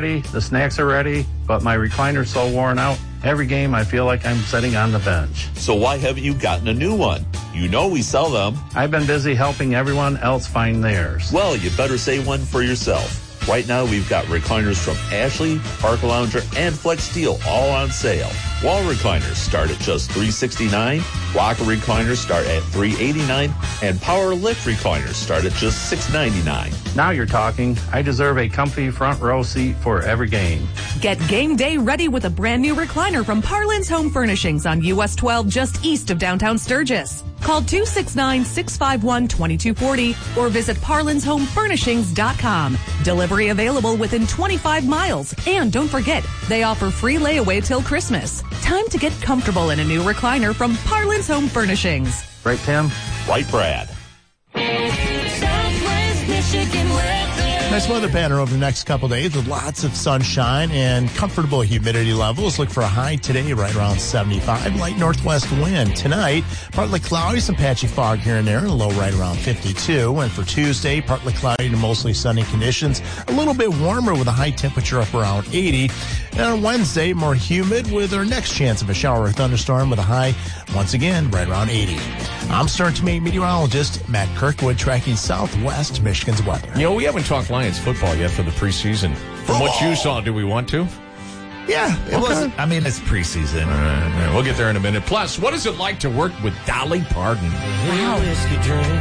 ready, the snacks are ready, but my recliner's so worn out, every game I feel like I'm sitting on the bench. So why haven't you gotten a new one? You know we sell them. I've been busy helping everyone else find theirs. Well, you better say one for yourself. Right now, we've got recliners from Ashley, Park Lounger, and Flex Steel all on sale. Wall recliners start at just $369, rocker recliners start at $389, and power lift recliners start at just $699. Now you're talking. I deserve a comfy front row seat for every game. Get game day ready with a brand new recliner from Parlin's Home Furnishings on US 12 just east of downtown Sturgis. Call 269-651-2240 or visit parlinshomefurnishings.com. Delivery available within 25 miles. And don't forget, they offer free layaway till Christmas. Time to get comfortable in a new recliner from Parlin's Home Furnishings. Right, Tim? Right, Brad. Southwest Michigan weather. Nice weather pattern over the next couple days with lots of sunshine and comfortable humidity levels. Look for a high today right around 75. Light northwest wind. Tonight, partly cloudy, some patchy fog here and there, and a low right around 52. And for Tuesday, partly cloudy to mostly sunny conditions. A little bit warmer with a high temperature up around 80. And on Wednesday, more humid with our next chance of a shower or thunderstorm with a high, once again, right around 80. I'm Stern to meteorologist Matt Kirkwood tracking Southwest Michigan's weather. You know, we haven't talked Lions football yet for the preseason. From what you saw, do we want to? Yeah, It wasn't. I mean, it's preseason. We'll get there in a minute. Plus, what is it like to work with Dolly Parton? Wow.